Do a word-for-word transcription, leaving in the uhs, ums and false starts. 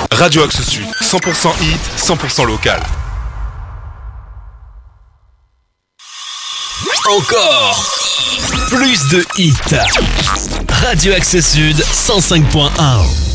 Radio Axe Sud, cent pour cent hit, cent pour cent local. Encore plus de hits. Radio Axe Sud, cent cinq point un.